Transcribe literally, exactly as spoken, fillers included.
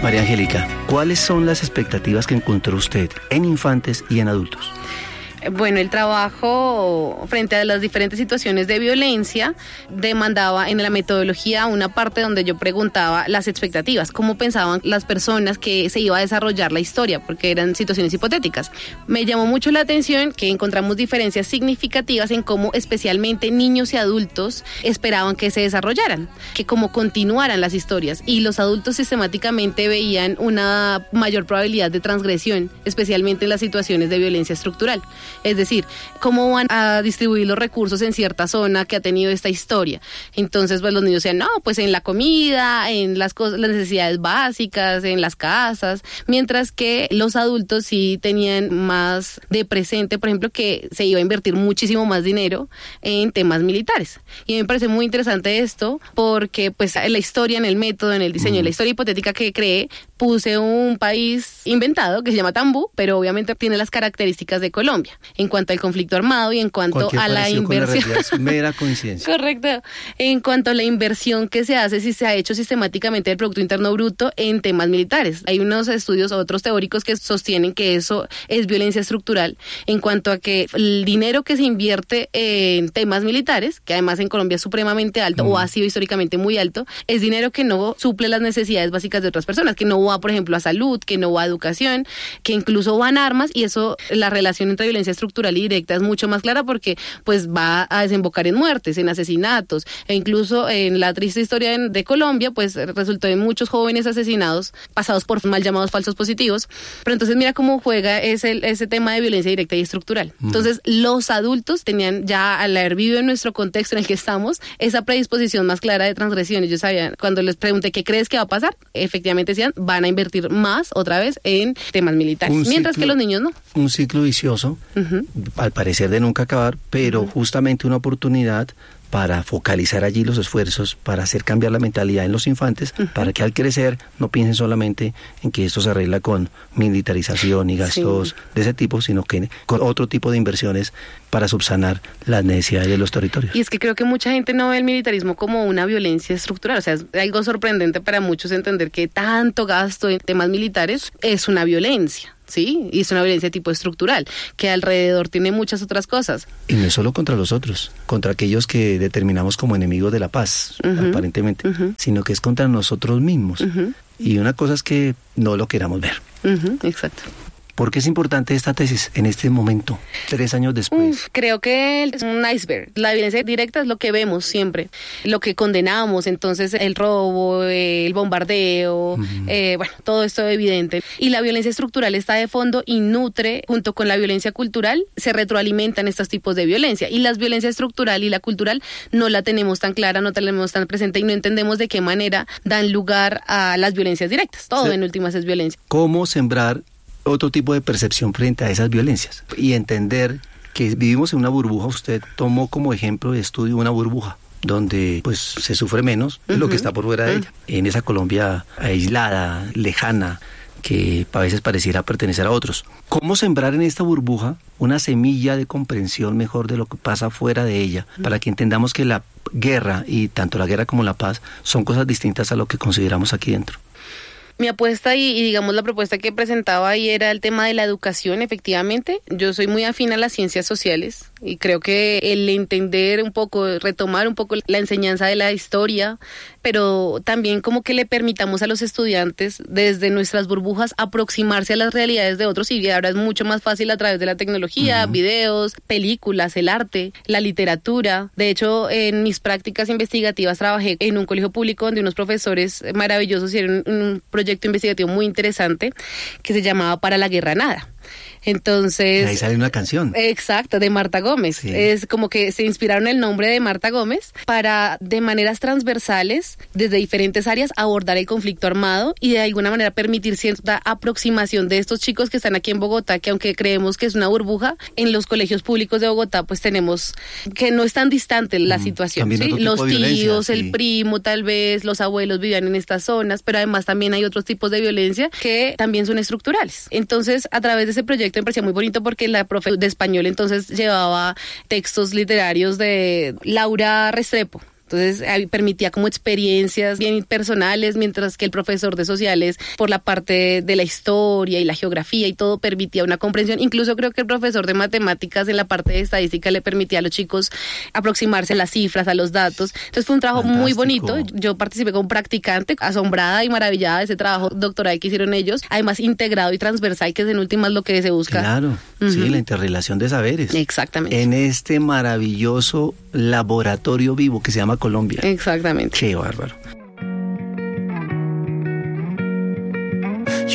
María Angélica, ¿cuáles son las expectativas que encontró usted en infantes y en adultos? Bueno, el trabajo frente a las diferentes situaciones de violencia demandaba en la metodología una parte donde yo preguntaba las expectativas, cómo pensaban las personas que se iba a desarrollar la historia, porque eran situaciones hipotéticas. Me llamó mucho la atención que encontramos diferencias significativas en cómo especialmente niños y adultos esperaban que se desarrollaran, que cómo continuaran las historias, y los adultos sistemáticamente veían una mayor probabilidad de transgresión, especialmente en las situaciones de violencia estructural. Es decir, cómo van a distribuir los recursos en cierta zona que ha tenido esta historia. Entonces, pues los niños decían, no, pues en la comida, en las cosas, las necesidades básicas, en las casas, mientras que los adultos sí tenían más de presente, por ejemplo, que se iba a invertir muchísimo más dinero en temas militares. Y a mí me parece muy interesante esto, porque pues en la historia, en el método, en el diseño, en la historia hipotética que creé, puse un país inventado que se llama Tambú, pero obviamente tiene las características de Colombia en cuanto al conflicto armado y en cuanto Cualquier a la inversión. La es mera coincidencia. Correcto. En cuanto a la inversión que se hace, si se ha hecho sistemáticamente el Producto Interno Bruto en temas militares. Hay unos estudios, otros teóricos que sostienen que eso es violencia estructural en cuanto a que el dinero que se invierte en temas militares, que además en Colombia es supremamente alto, mm. o ha sido históricamente muy alto, es dinero que no suple las necesidades básicas de otras personas, que no va, por ejemplo, a salud, que no va a educación, que incluso van armas, y eso, la relación entre violencia estructural y directa es mucho más clara porque pues va a desembocar en muertes, en asesinatos, e incluso en la triste historia de Colombia pues resultó en muchos jóvenes asesinados pasados por mal llamados falsos positivos. Pero entonces mira cómo juega ese, ese tema de violencia directa y estructural. Mm. Entonces los adultos tenían ya, al haber vivido en nuestro contexto en el que estamos, esa predisposición más clara de transgresión. Ellos sabían, cuando les pregunté qué crees que va a pasar, efectivamente decían, van a invertir más otra vez en temas militares, un mientras ciclo, que los niños no. Un ciclo vicioso, uh-huh. al parecer de nunca acabar, pero uh-huh. justamente una oportunidad para focalizar allí los esfuerzos, para hacer cambiar la mentalidad en los infantes, uh-huh. para que al crecer no piensen solamente en que esto se arregla con militarización y gastos sí. de ese tipo, sino que con otro tipo de inversiones para subsanar las necesidades de los territorios. Y es que creo que mucha gente no ve el militarismo como una violencia estructural, o sea, es algo sorprendente para muchos entender que tanto gasto en temas militares es una violencia. Sí, y es una violencia de tipo estructural, que alrededor tiene muchas otras cosas. Y no es solo contra los otros, contra aquellos que determinamos como enemigos de la paz, uh-huh, aparentemente, uh-huh. sino que es contra nosotros mismos. Uh-huh. Y una cosa es que no lo queramos ver. Uh-huh, exacto. ¿Por qué es importante esta tesis en este momento, tres años después? Uf, creo que es un iceberg. La violencia directa es lo que vemos siempre, lo que condenamos, entonces el robo, el bombardeo, uh-huh. eh, bueno, todo esto es evidente. Y la violencia estructural está de fondo y nutre, junto con la violencia cultural, se retroalimentan estos tipos de violencia. Y la violencia estructural y la cultural no la tenemos tan clara, no la tenemos tan presente y no entendemos de qué manera dan lugar a las violencias directas. Todo sí. en últimas es violencia. ¿Cómo sembrar otro tipo de percepción frente a esas violencias? Y entender que vivimos en una burbuja. Usted tomó como ejemplo de estudio una burbuja donde pues se sufre menos de uh-huh. lo que está por fuera de uh-huh. ella. En esa Colombia aislada, lejana, que a veces pareciera pertenecer a otros. ¿Cómo sembrar en esta burbuja una semilla de comprensión mejor de lo que pasa fuera de ella? Uh-huh. Para que entendamos que la guerra, y tanto la guerra como la paz, son cosas distintas a lo que consideramos aquí dentro. Mi apuesta y, y digamos la propuesta que presentaba ahí era el tema de la educación, efectivamente. Yo soy muy afín a las ciencias sociales y creo que el entender un poco, retomar un poco la enseñanza de la historia, pero también como que le permitamos a los estudiantes desde nuestras burbujas aproximarse a las realidades de otros, y ahora es mucho más fácil a través de la tecnología, uh-huh. videos, películas, el arte, la literatura. De hecho, en mis prácticas investigativas trabajé en un colegio público donde unos profesores maravillosos hicieron un, un proyecto investigativo muy interesante que se llamaba Para la Guerra Nada. Entonces... Ahí sale una canción. Exacto, de Marta Gómez. Sí. Es como que se inspiraron en el nombre de Marta Gómez para, de maneras transversales, desde diferentes áreas, abordar el conflicto armado y de alguna manera permitir cierta aproximación de estos chicos que están aquí en Bogotá, que aunque creemos que es una burbuja, en los colegios públicos de Bogotá pues tenemos que no es tan distante la mm, situación. ¿sí? Los tíos, sí. el primo tal vez, los abuelos vivían en estas zonas, pero además también hay otros tipos de violencia que también son estructurales. Entonces, a través de ese proyecto me parecía muy bonito porque la profe de español entonces llevaba textos literarios de Laura Restrepo. Entonces ahí permitía como experiencias bien personales, mientras que el profesor de sociales, por la parte de la historia y la geografía y todo, permitía una comprensión. Incluso creo que el profesor de matemáticas en la parte de estadística le permitía a los chicos aproximarse a las cifras, a los datos. Entonces fue un trabajo Fantástico. Muy bonito. Yo participé como practicante, asombrada y maravillada de ese trabajo doctoral que hicieron ellos, además integrado y transversal, que es en últimas lo que se busca. Claro, uh-huh. Sí, la interrelación de saberes. Exactamente. En este maravilloso laboratorio vivo que se llama Colombia. Exactamente. Qué bárbaro.